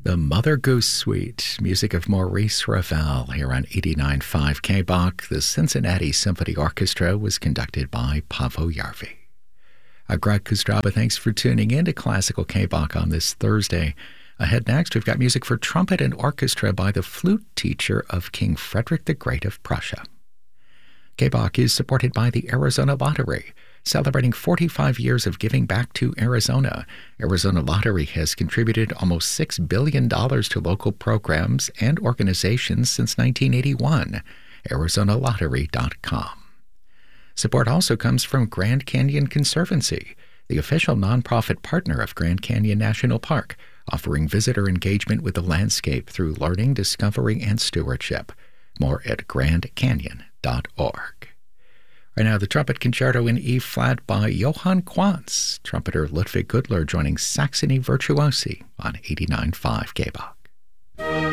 The Mother Goose Suite, music of Maurice Ravel here on 89.5 KBOK. The Cincinnati Symphony Orchestra was conducted by Paavo Järvi. Greg Kustraba, thanks for tuning in to Classical KBOK on this Thursday. Ahead next, we've got music for trumpet and orchestra by the flute teacher of King Frederick the Great of Prussia. KBOK is supported by the Arizona Lottery, celebrating 45 years of giving back to Arizona. Arizona Lottery has contributed almost $6 billion to local programs and organizations since 1981. ArizonaLottery.com. Support also comes from Grand Canyon Conservancy, the official nonprofit partner of Grand Canyon National Park, offering visitor engagement with the landscape through learning, discovery, and stewardship. More at grandcanyon.org. Right now, the Trumpet Concerto in E-flat by Johann Quantz, trumpeter Ludwig Gudler joining Saxony Virtuosi on 89.5 KBOK.